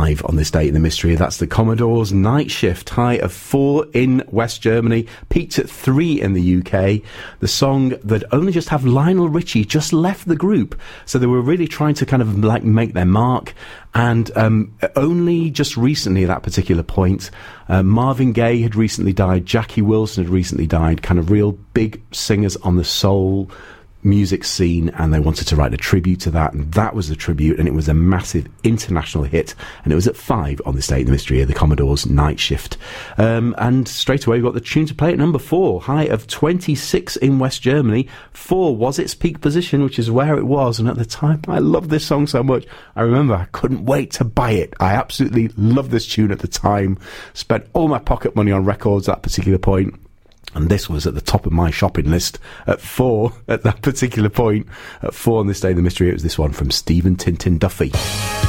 5 on this date in the mystery. That's the Commodores' Night Shift, high of 4 in West Germany, peaked at 3 in the UK. The song that only just have Lionel Richie just left the group, so they were really trying to kind of like make their mark. And only just recently at that particular point, Marvin Gaye had recently died, Jackie Wilson had recently died, kind of real big singers on the soul music scene, and they wanted to write a tribute to that, and that was the tribute, and it was a massive international hit, and it was at 5 on this date in the mystery of the Commodores' Night Shift. And straight away we've got the tune to play at number 4, high of 26 in West Germany. 4 was its peak position, which is where it was, and at the time I loved this song so much. I remember I couldn't wait to buy it. I absolutely loved this tune at the time, spent all my pocket money on records at that particular point. And this was at the top of my shopping list at 4 at that particular point. At 4 on this day in the mystery, it was this one from Stephen Tintin Duffy.